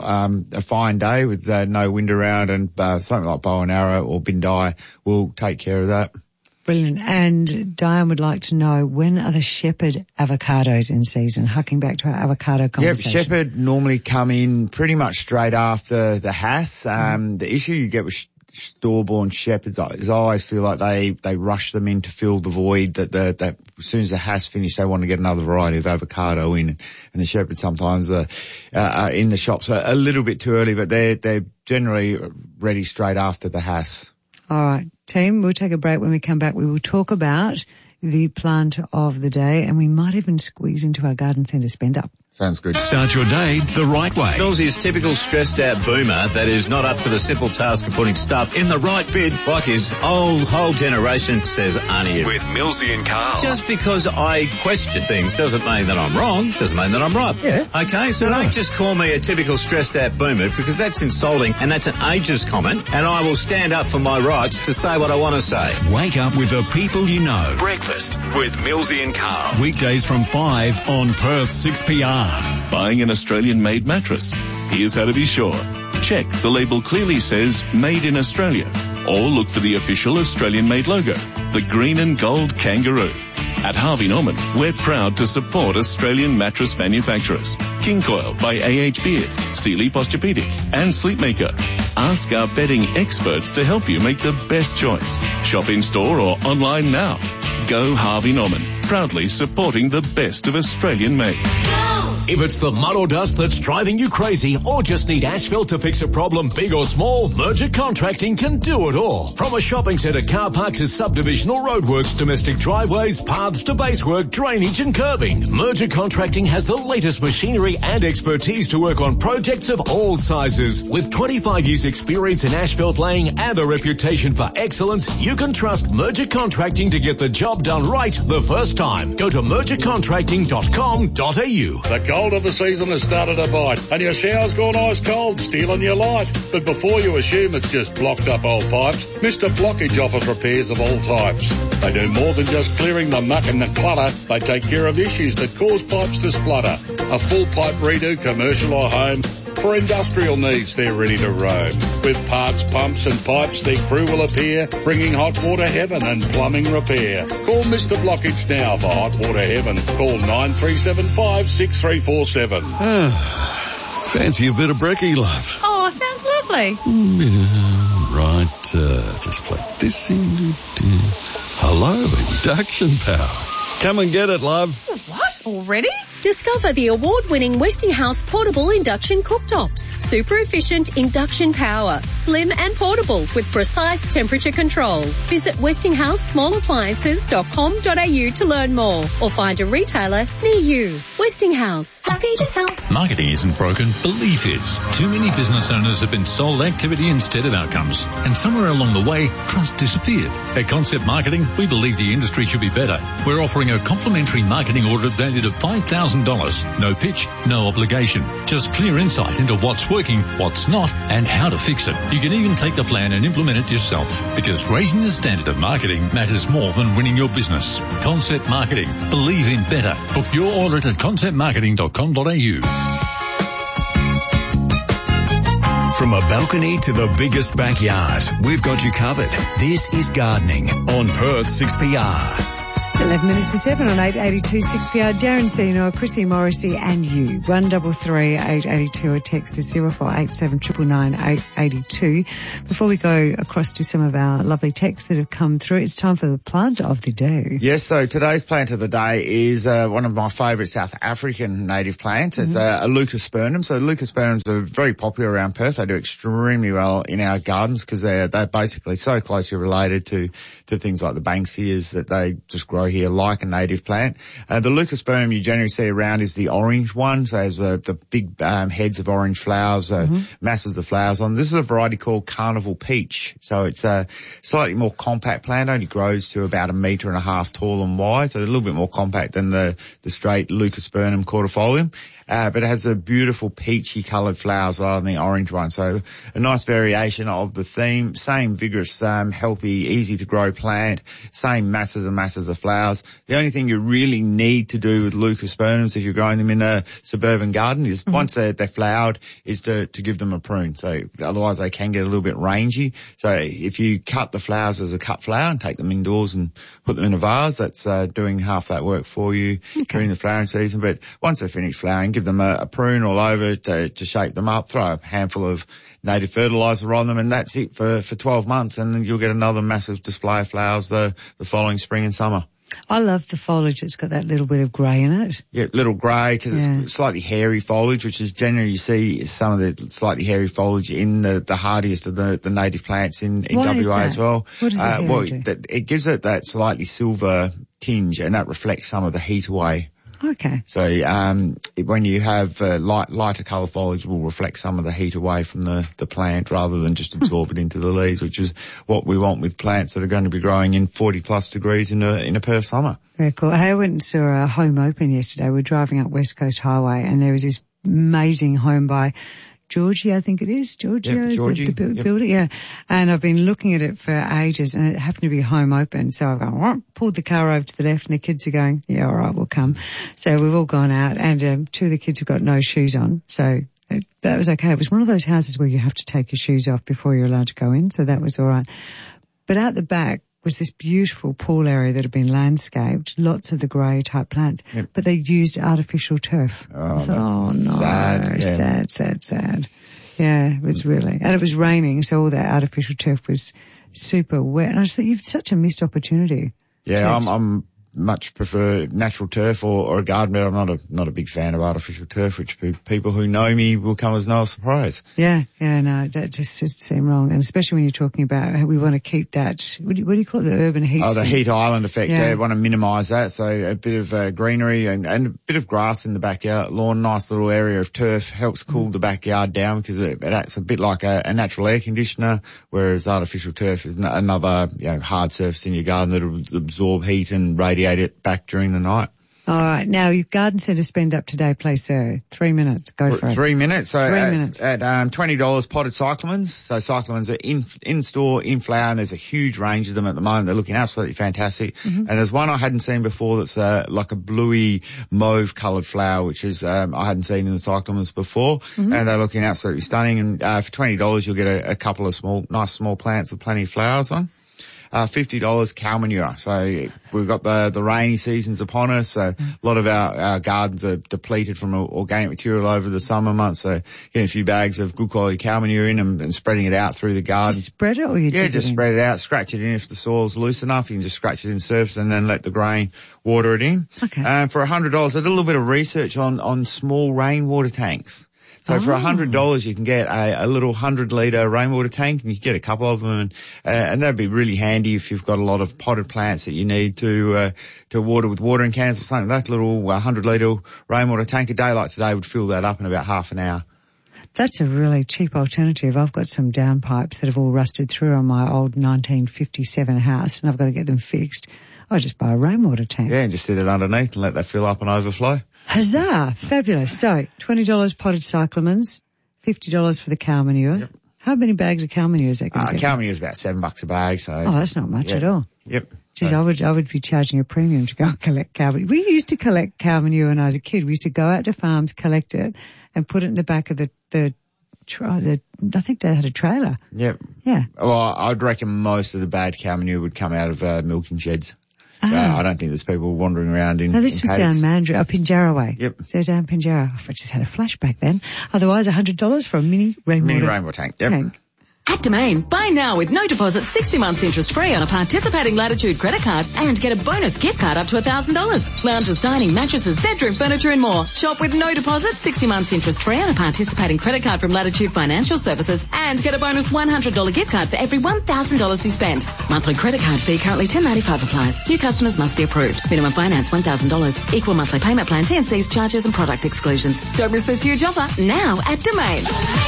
a fine day with no wind around, and something like bow and arrow or bindi will take care of that. Brilliant. And Diane would like to know, when are the shepherd avocados in season? Hucking back to our avocado conversation. Yep, shepherd normally come in pretty much straight after the Hass. The issue you get with store-born shepherds is I always feel like they rush them in to fill the void that as soon as the Hass finish, they want to get another variety of avocado in. And the shepherds sometimes are in the shops a little bit too early, but they're generally ready straight after the Hass. All right, team, we'll take a break. When we come back, we will talk about the plant of the day, and we might even squeeze into our garden centre spend up. Sounds good. Start your day the right way. Millsy's typical stressed out boomer that is not up to the simple task of putting stuff in the right bin like his whole generation says Arnie. With Millsy and Carl. Just because I question things doesn't mean that I'm wrong, doesn't mean that I'm right. Yeah. Okay, so don't just call me a typical stressed out boomer, because that's insulting and that's an ageist comment, and I will stand up for my rights to say what I want to say. Wake up with the people you know. Breakfast with Millsy and Carl. Weekdays from 5 on Perth 6PR. Buying an Australian-made mattress? Here's how to be sure. Check the label clearly says Made in Australia, or look for the official Australian-made logo, the green and gold kangaroo. At Harvey Norman, we're proud to support Australian mattress manufacturers. King Coil by A.H. Beard, Sealy Posturepedic and Sleepmaker. Ask our bedding experts to help you make the best choice. Shop in store or online now. Go Harvey Norman, proudly supporting the best of Australian made. If it's the mud or dust that's driving you crazy, or just need asphalt to fix a problem big or small, Merger Contracting can do it all. From a shopping centre, car park to subdivisional roadworks, domestic driveways, paths to basework, drainage and curbing, Merger Contracting has the latest machinery and expertise to work on projects of all sizes. With 25 years experience in asphalt laying and a reputation for excellence, you can trust Merger Contracting to get the job done right the first time. Go to mergercontracting.com.au. The cold of the season has started to bite, and your shower's gone ice cold, stealing your light. But before you assume it's just blocked up old pipes, Mr. Blockage offers repairs of all types. They do more than just clearing the muck and the clutter. They take care of issues that cause pipes to splutter. A full pipe redo, commercial or home, For industrial needs, they're ready to roam. With parts, pumps and pipes, their crew will appear, bringing hot water heaven and plumbing repair. Call Mr. Blockage now for hot water heaven. Call 9375 6347. Fancy a bit of brekkie, love? Oh, sounds lovely. Just plug this in. Hello, induction power. Come and get it, love. What? Already? Discover the award-winning Westinghouse portable induction cooktops. Super efficient induction power, slim and portable with precise temperature control. Visit westinghouse-smallappliances.com.au to learn more or find a retailer near you. Westinghouse. Happy to help. Marketing isn't broken, belief is. Too many business owners have been sold activity instead of outcomes. And somewhere along the way, trust disappeared. At Concept Marketing, we believe the industry should be better. We're offering a complimentary marketing audit valued at $5,000. No pitch, no obligation. Just clear insight into what's working, what's not, and how to fix it. You can even take the plan and implement it yourself. Because raising the standard of marketing matters more than winning your business. Concept Marketing. Believe in better. Book your audit at conceptmarketing.com.au. From a balcony to the biggest backyard, we've got you covered. This is Gardening on Perth 6PR. 11 minutes to 7 on 882 6PR. Darren Senior, Chrissy Morrissey and you. 133 882 or text to 0487 999 882. Before we go across to some of our lovely texts that have come through, it's time for the plant of the day. Yes, so today's plant of the day is one of my favourite South African native plants. It's a leucospernum. So leucospernums are very popular around Perth. They do extremely well in our gardens because they're basically so closely related to things like the Banksias that they just grow here like a native plant. The leucospernum you generally see around is the orange one, so it has the big heads of orange flowers, masses of flowers on. This is a variety called Carnival Peach. So it's a slightly more compact plant, only grows to about 1.5 meters tall and wide, so a little bit more compact than the straight leucospernum cordifolium. But it has a beautiful peachy coloured flowers rather than the orange one. So a nice variation of the theme. Same vigorous, healthy, easy to grow plant. Same masses and masses of flowers. The only thing you really need to do with leucospernums if you're growing them in a suburban garden is once they're flowered is to give them a prune. So otherwise they can get a little bit rangy. So if you cut the flowers as a cut flower and take them indoors and put them in a vase, that's doing half that work for you during the flowering season. But once they're finished flowering, give them a prune all over to shape them up, throw a handful of native fertiliser on them, and that's it for 12 months, and then you'll get another massive display of flowers the following spring and summer. I love the foliage. It's got that little bit of grey in it. Yeah, little grey because it's slightly hairy foliage, which is generally you see some of the slightly hairy foliage in the hardiest of the native plants in WA as well. What does it do? It gives it that slightly silver tinge, and that reflects some of the heat away. Okay. So when you have lighter colour foliage, will reflect some of the heat away from the plant rather than just absorb it into the leaves, which is what we want with plants that are going to be growing in 40+ degrees in a Perth summer. Very cool. I went and saw a home open yesterday. We were driving up West Coast Highway and there was this amazing home by Georgie, I think it is. Georgia is the builder. Yeah. And I've been looking at it for ages and it happened to be home open. So I've gone, pulled the car over to the left and the kids are going, yeah, all right, we'll come. So we've all gone out and 2 of the kids have got no shoes on. So that was okay. It was one of those houses where you have to take your shoes off before you're allowed to go in. So that was all right. But out the back was this beautiful pool area that had been landscaped, lots of the grey type plants, but they used artificial turf. Oh, I thought, no, sad. Yeah, it was really, and it was raining, so all that artificial turf was super wet. And I just thought, you've such a missed opportunity. Yeah, I'm much prefer natural turf or a garden bed. I'm not a big fan of artificial turf, which people who know me will come as no surprise. Yeah, no, that just seemed wrong. And especially when you're talking about how we want to keep that, what do you call it, the urban heat? Oh, the heat island effect. Yeah. They want to minimise that. So a bit of greenery and a bit of grass in the backyard lawn, nice little area of turf helps cool the backyard down because it acts a bit like a natural air conditioner, whereas artificial turf is another hard surface in your garden that will absorb heat and radiate it back during the night. All right. Now, your garden centre spend up today, please, sir. 3 minutes. Go for it. 3 minutes. So 3 minutes. At $20, potted cyclamens. So cyclamens are in store, in flower, and there's a huge range of them at the moment. They're looking absolutely fantastic. Mm-hmm. And there's one I hadn't seen before that's like a bluey mauve coloured flower, which is I hadn't seen in the cyclamens before. Mm-hmm. And they're looking absolutely stunning. And for $20, you'll get a couple of nice small plants with plenty of flowers on. $50 cow manure. So we've got the rainy seasons upon us. So a lot of our gardens are depleted from organic material over the summer months. So getting a few bags of good quality cow manure in and spreading it out through the garden. Just spread it or you just spread it out, scratch it in if the soil's loose enough. You can just scratch it in surface and then let the grain water it in. Okay. For $100, I did a little bit of research on small rainwater tanks. So for $100, you can get a little 100-litre rainwater tank, and you can get a couple of them, and that'd be really handy if you've got a lot of potted plants that you need to water with watering cans or something. That little 100-litre rainwater tank, a day like today would fill that up in about half an hour. That's a really cheap alternative. I've got some downpipes that have all rusted through on my old 1957 house, and I've got to get them fixed. I just buy a rainwater tank. Yeah, and just sit it underneath and let that fill up and overflow. Huzzah! Fabulous. So, $20 potted cyclamens, $50 for the cow manure. Yep. How many bags of cow manure is that going to get? Cow manure is about $7 a bag. So. Oh, that's not much at all. Yep. Geez, I would be charging a premium to go and collect cow manure. We used to collect cow manure when I was a kid. We used to go out to farms, collect it, and put it in the back of I think they had a trailer. Yep. Yeah. Well, I'd reckon most of the bad cow manure would come out of milking sheds. I don't think there's people wandering around in. No, this was down Mandurah, up Pinjarra way. Yep. So down Pinjarra. I just had a flashback then. Otherwise, $100 for a mini rainwater tank. Yep. Tank. At Domain, buy now with no deposit, 60 months interest free on a participating Latitude credit card and get a bonus gift card up to $1,000. Lounges, dining, mattresses, bedroom furniture and more. Shop with no deposit, 60 months interest free on a participating credit card from Latitude Financial Services and get a bonus $100 gift card for every $1,000 you spend. Monthly credit card fee currently $10.95 applies. New customers must be approved. Minimum finance $1,000. Equal monthly payment plan, T&Cs, charges and product exclusions. Don't miss this huge offer now at Domain.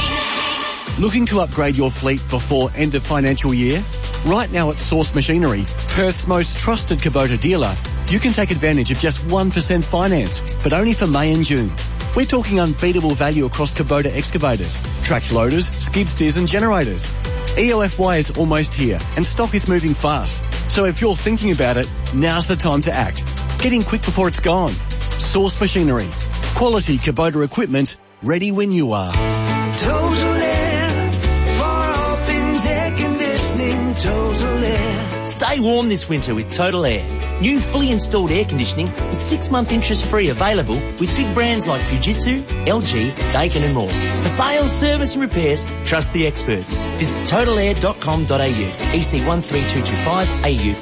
Looking to upgrade your fleet before end of financial year? Right now at Source Machinery, Perth's most trusted Kubota dealer, you can take advantage of just 1% finance, but only for May and June. We're talking unbeatable value across Kubota excavators, tracked loaders, skid steers and generators. EOFY is almost here and stock is moving fast. So if you're thinking about it, now's the time to act. Get in quick before it's gone. Source Machinery. Quality Kubota equipment, ready when you are. Total Air, for all things air conditioning, Total Air. Stay warm this winter with Total Air. New fully installed air conditioning with 6-month interest free available with big brands like Fujitsu, LG, Daikin and more. For sales, service and repairs, trust the experts. Visit totalair.com.au, EC 13225, AU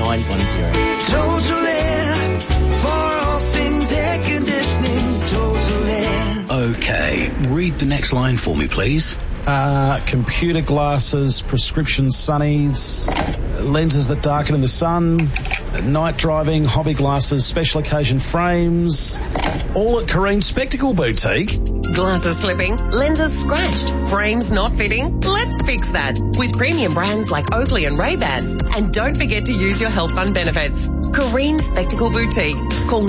48910. Total Air, for all things air conditioning, Total Air. Okay, read the next line for me, please. Computer glasses, prescription sunnies, lenses that darken in the sun, night driving, hobby glasses, special occasion frames, all at Careen Spectacle Boutique. Glasses slipping, lenses scratched, frames not fitting? Let's fix that with premium brands like Oakley and Ray-Ban. And don't forget to use your health fund benefits. Careen Spectacle Boutique. Call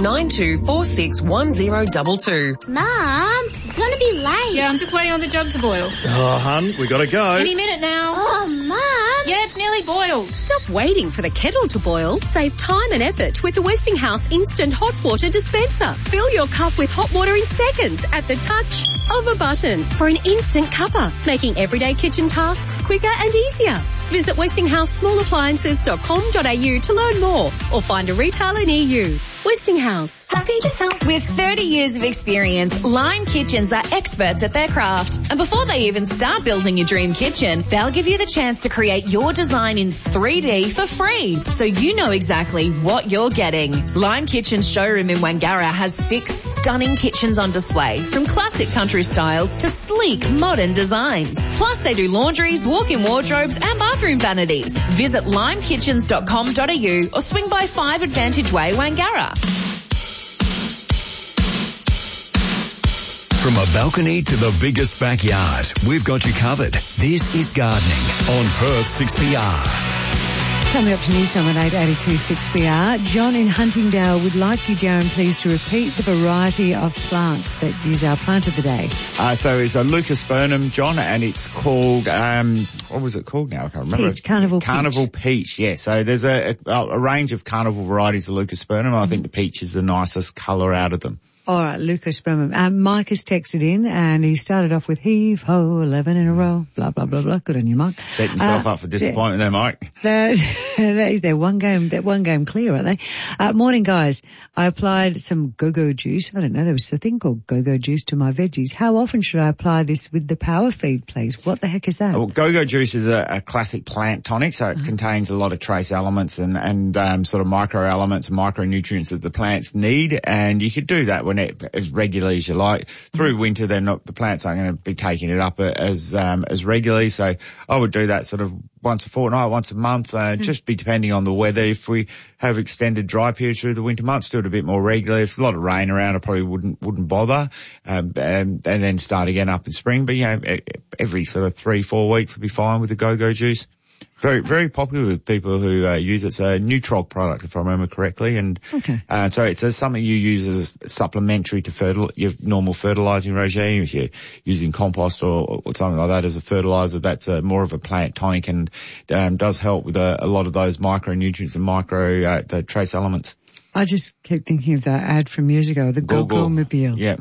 92461022. Mum, I'm gonna be late. Yeah, I'm just waiting on the jug to boil. Oh, hun, we gotta go. Any minute now. Oh, Mum. Yeah, it's nearly boiled. Stop waiting for the kettle to boil. Save time and effort with the Westinghouse Instant Hot Water Dispenser. Fill your cup with hot water in seconds at the touch of a button for an instant cuppa, making everyday kitchen tasks quicker and easier. Visit WestinghouseSmallAppliances.com.au to learn more or find a retailer near you. Westinghouse. Happy to help. With 30 years of experience, Lime Kitchens are experts at their craft. And before they even start building your dream kitchen, they'll give you the chance to create your design in 3D for free, so you know exactly what you're getting. Lime Kitchen's showroom in Wangara has 6 stunning kitchens on display, from classic country styles to sleek modern designs. Plus they do laundries, walk-in wardrobes and bathroom vanities. Visit limekitchens.com.au or swing by 5 Advantage Way, Wangara. From a balcony to the biggest backyard, we've got you covered. This is Gardening on Perth 6PR. Coming up to news time at 8:82 6BR. John in Huntingdale would like you, Darren, please, to repeat the variety of plant that is our plant of the day. So it's a leucospermum, John, and it's called, what was it called now? I can't remember. Peach, Carnival peach, yeah. So there's a range of carnival varieties of leucospermum. I think the peach is the nicest colour out of them. All right, leucospermum. Mike has texted in and he started off with heave ho, 11 in a row, blah, blah, blah, blah. Good on you, Mike. Set yourself up for disappointment there, Mike. They're one game clear, aren't they? Morning, guys. I applied some go-go juice. I don't know, there was a thing called go-go juice to my veggies. How often should I apply this with the power feed, please? What the heck is that? Well, go-go juice is a classic plant tonic, so it contains a lot of trace elements and sort of micro elements and micronutrients that the plants need, and you could do that as regularly as you like. Through winter, the plants aren't going to be taking it up as regularly. So I would do that sort of once a fortnight, once a month, just be depending on the weather. If we have extended dry periods through the winter months, do it a bit more regularly. If there's a lot of rain around, I probably wouldn't bother, and then start again up in spring. But every sort of 3-4 weeks would be fine with the go-go juice. Very, very popular with people who use it. It's a Nutrog product, if I remember correctly. And so it's something you use as supplementary to your normal fertilizing regime. If you're using compost or something like that as a fertilizer, that's more of a plant tonic and does help with a lot of those micronutrients and the trace elements. I just keep thinking of that ad from years ago, the Go-Go-mobile. Yeah.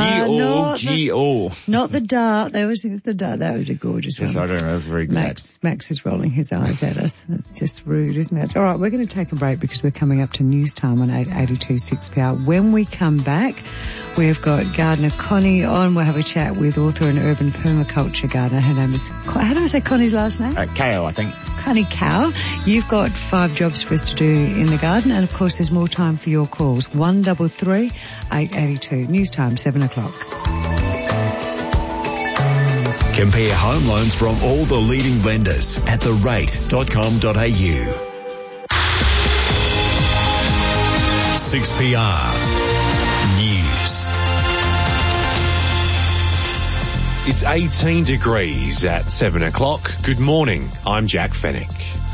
G-O. Not the dart. That was the dart. That was a gorgeous one. Yes, I don't know. That was very good. Max is rolling his eyes at us. It's just rude, isn't it? All right, we're going to take a break because we're coming up to news time on 8:82 6PR. When we come back, we've got gardener Connie on. We'll have a chat with author and urban permaculture gardener. Her name is, how do I say Connie's last name? Kao, I think. Connie Cow. You've got 5 jobs for us to do in the garden, and of course there's more time for your calls. 133 882. News time, 7 o'clock. Compare home loans from all the leading lenders at therate.com.au. 6PR News. It's 18 degrees at 7 o'clock. Good morning. I'm Jack Fennick.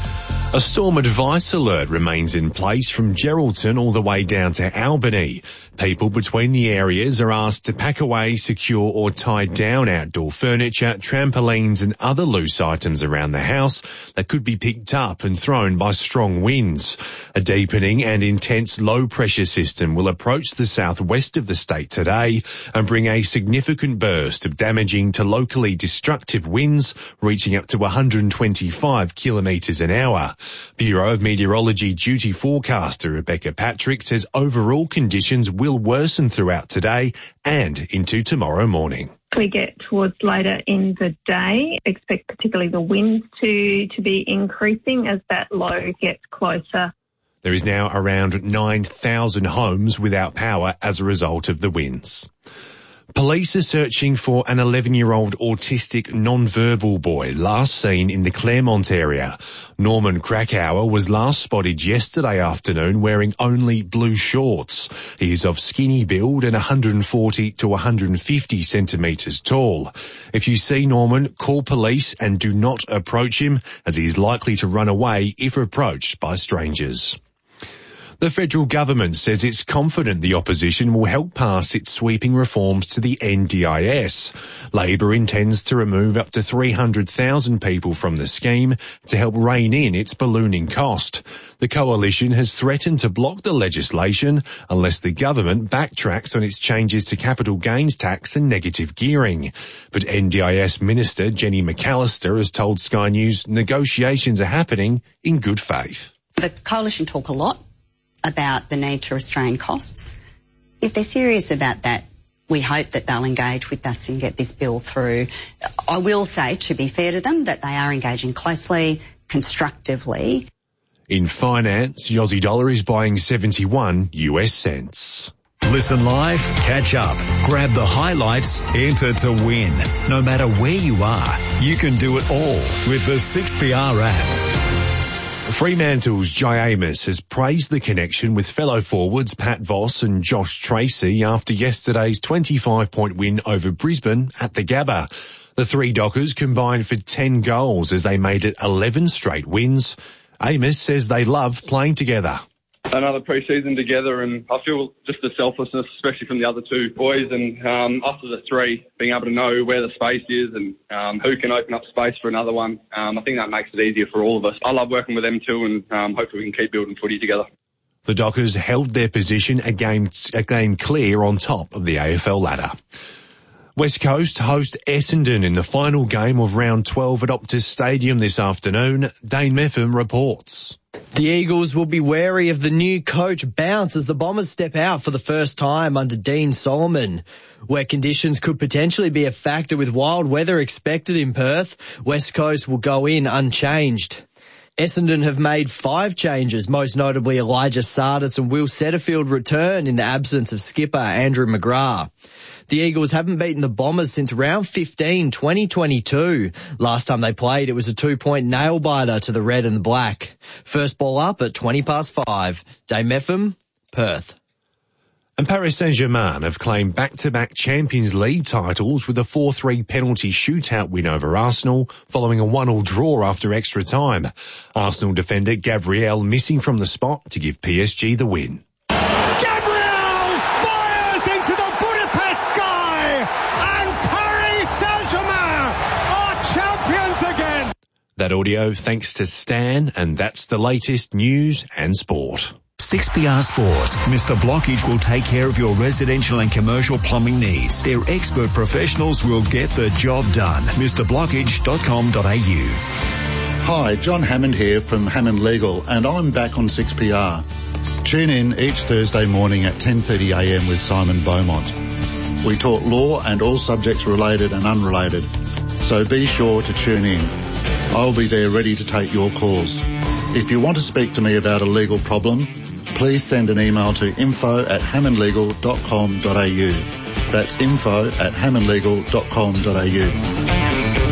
A storm advice alert remains in place from Geraldton all the way down to Albany. People between the areas are asked to pack away, secure or tie down outdoor furniture, trampolines and other loose items around the house that could be picked up and thrown by strong winds. A deepening and intense low pressure system will approach the southwest of the state today and bring a significant burst of damaging to locally destructive winds reaching up to 125 kilometres an hour. Bureau of Meteorology duty forecaster Rebecca Patrick says overall conditions will worsen throughout today and into tomorrow morning. We get towards later in the day, expect particularly the winds to be increasing as that low gets closer. There is now around 9,000 homes without power as a result of the winds. Police are searching for an 11-year-old autistic non-verbal boy last seen in the Claremont area. Norman Krakauer was last spotted yesterday afternoon wearing only blue shorts. He is of skinny build and 140 to 150 centimetres tall. If you see Norman, call police and do not approach him as he is likely to run away if approached by strangers. The federal government says it's confident the opposition will help pass its sweeping reforms to the NDIS. Labor intends to remove up to 300,000 people from the scheme to help rein in its ballooning cost. The coalition has threatened to block the legislation unless the government backtracks on its changes to capital gains tax and negative gearing. But NDIS Minister Jenny McAllister has told Sky News negotiations are happening in good faith. The coalition talk a lot about the need to restrain costs. If they're serious about that, we hope that they'll engage with us and get this bill through. I will say, to be fair to them, that they are engaging closely, constructively. In finance, the Aussie dollar is buying 71 US cents. Listen live, catch up, grab the highlights, enter to win. No matter where you are, you can do it all with the 6PR app. Fremantle's Jai Amos has praised the connection with fellow forwards Pat Voss and Josh Tracy after yesterday's 25-point win over Brisbane at the Gabba. The three Dockers combined for 10 goals as they made it 11 straight wins. Amos says they love playing together. Another pre-season together, and I feel just the selflessness, especially from the other two boys, and us as a three, being able to know where the space is and who can open up space for another one. I think that makes it easier for all of us. I love working with them too, and hopefully we can keep building footy together. The Dockers held their position a game clear on top of the AFL ladder. West Coast host Essendon in the final game of round 12 at Optus Stadium this afternoon. Dane Meffam reports. The Eagles will be wary of the new coach bounce as the Bombers step out for the first time under Dean Solomon. Where conditions could potentially be a factor with wild weather expected in Perth, West Coast will go in unchanged. Essendon have made 5 changes, most notably Elijah Sardis and Will Setterfield return in the absence of skipper Andrew McGrath. The Eagles haven't beaten the Bombers since round 15, 2022. Last time they played, it was a 2-point nail-biter to the red and the black. First ball up at 5:20. Dave Meffam, Perth. And Paris Saint-Germain have claimed back-to-back Champions League titles with a 4-3 penalty shootout win over Arsenal following a 1-1 draw after extra time. Arsenal defender Gabriel missing from the spot to give PSG the win. That audio thanks to Stan, and that's the latest news and sport. 6PR Sport. Mr. Blockage will take care of your residential and commercial plumbing needs. Their expert professionals will get the job done. MrBlockage.com.au. Hi, John Hammond here from Hammond Legal, and I'm back on 6PR. Tune in each Thursday morning at 10:30am with Simon Beaumont. We talk law and all subjects related and unrelated, so be sure to tune in. I'll be there ready to take your calls. If you want to speak to me about a legal problem, please send an email to info@hammondlegal.com.au. That's info@hammondlegal.com.au.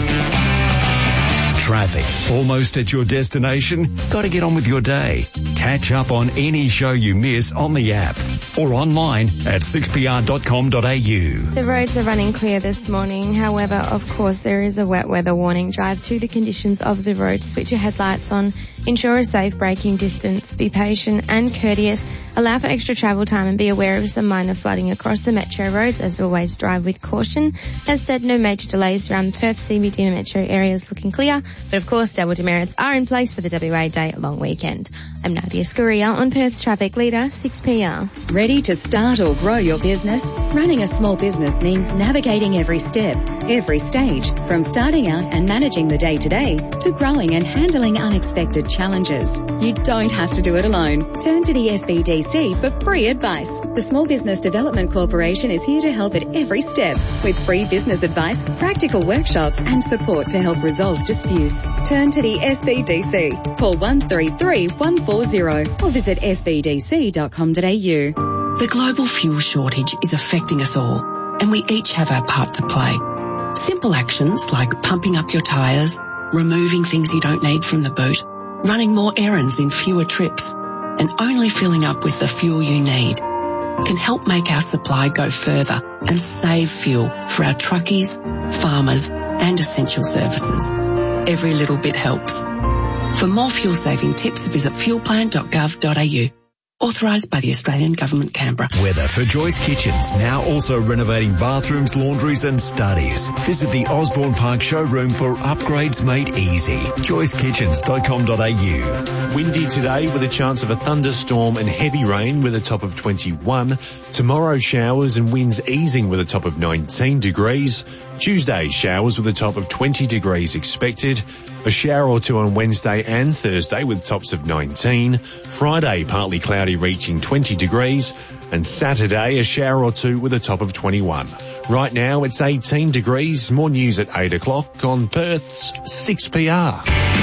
Traffic. Almost at your destination? Got to get on with your day. Catch up on any show you miss on the app or online at 6pr.com.au. The roads are running clear this morning. However, of course, there is a wet weather warning. Drive to the conditions of the road. Switch your headlights on. Ensure a safe braking distance. Be patient and courteous. Allow for extra travel time and be aware of some minor flooding across the metro roads. As always, drive with caution. As said, no major delays around the Perth CBD and metro areas looking clear. But of course, double demerits are in place for the WA Day long weekend. I'm Nadia Scuria on Perth's Traffic Leader, 6PR. Ready to start or grow your business? Running a small business means navigating every step, every stage, from starting out and managing the day-to-day to growing and handling unexpected challenges. You don't have to do it alone. Turn to the SBDC for free advice. The Small Business Development Corporation is here to help at every step with free business advice, practical workshops and support to help resolve disputes. Turn to the SBDC. Call 133-140 or visit sbdc.com.au. The global fuel shortage is affecting us all, and we each have our part to play. Simple actions like pumping up your tyres, removing things you don't need from the boot, running more errands in fewer trips, and only filling up with the fuel you need can help make our supply go further and save fuel for our truckies, farmers, and essential services. Every little bit helps. For more fuel-saving tips, visit fuelplan.gov.au. Authorised by the Australian Government, Canberra. Weather for Joyce Kitchens, now also renovating bathrooms, laundries and studies. Visit the Osborne Park showroom for upgrades made easy. joycekitchens.com.au. Windy today with a chance of a thunderstorm and heavy rain with a top of 21. Tomorrow showers and winds easing with a top of 19 degrees. Tuesday showers with a top of 20 degrees expected. A shower or two on Wednesday and Thursday with tops of 19. Friday partly cloudy reaching 20 degrees. And Saturday a shower or two with a top of 21. Right now it's 18 degrees. More news at 8 o'clock on Perth's 6PR.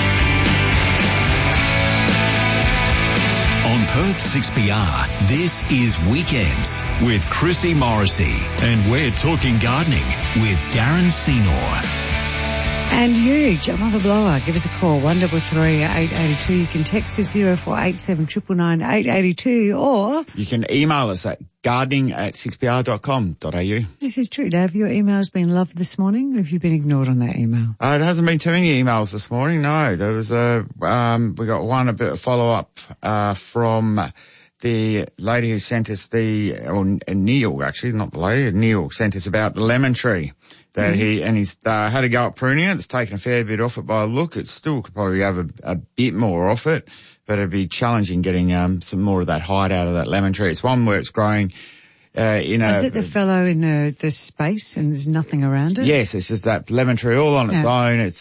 On Perth 6PR, this is Weekends with Chrissy Morrissey. And we're talking gardening with Darren Senior. And you, Mother Blower, give us a call, 1333 882. You can text us 0487 999 882, or you can email us at gardening@6pr.com.au. This is true, Dave. Your email's been loved this morning. Have you been ignored on that email? It hasn't been too many emails this morning, no. There was we got one, a bit of follow-up from the lady who sent us Neil, actually, not the lady, Neil sent us about the lemon tree that he's had to go up pruning it. It's taken a fair bit off it by the look. It still could probably have a bit more off it, but it'd be challenging getting some more of that height out of that lemon tree. It's one where it's growing Is it the fellow in the space and there's nothing around it? Yes, it's just that lemon tree all on its own. It's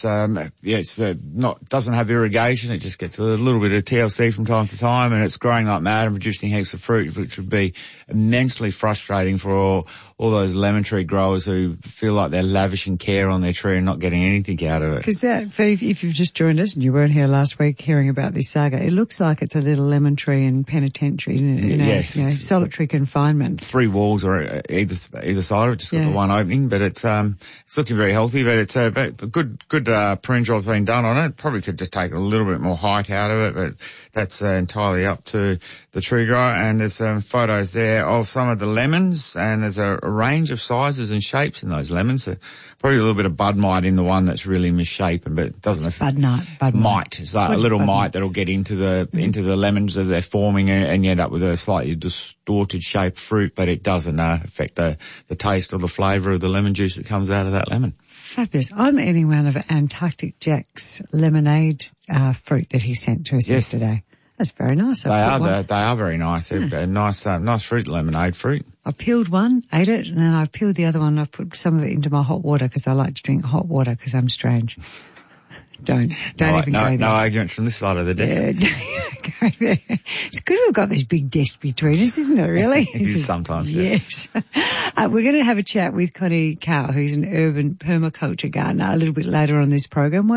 doesn't have irrigation. It just gets a little bit of TLC from time to time, and it's growing like mad and producing heaps of fruit, which would be immensely frustrating for all those lemon tree growers who feel like they're lavishing care on their tree and not getting anything out of it. Because if you've just joined us and you weren't here last week hearing about this saga, it looks like it's a little lemon tree in penitentiary, in solitary confinement. 3 walls or either side of it, just got the one opening, but it's looking very healthy, but it's a good prune job's been done on it. Probably could just take a little bit more height out of it, but that's entirely up to the tree grower. And there's some photos there of some of the lemons, and there's a range of sizes and shapes in those lemons. Probably a little bit of bud mite in the one that's really misshapen, but it doesn't. Bud mite. It's like a little mite that'll get into the lemons as they're forming, and you end up with a slightly distorted shaped fruit, but it doesn't affect the taste or the flavour of the lemon juice that comes out of that lemon. Fabulous. I'm eating one of Antarctic Jack's lemonade fruit that he sent to us yesterday. That's very nice. They are very nice. They're nice fruit, lemonade fruit. I peeled one, ate it, and then I peeled the other one. I put some of it into my hot water because I like to drink hot water because I'm strange. Don't even go there. No arguments from this side of the desk. Yeah, don't go there. It's good we've got this big desk between us, isn't it, really? It is sometimes, yes. We're going to have a chat with Connie Cow, who's an urban permaculture gardener, a little bit later on this program.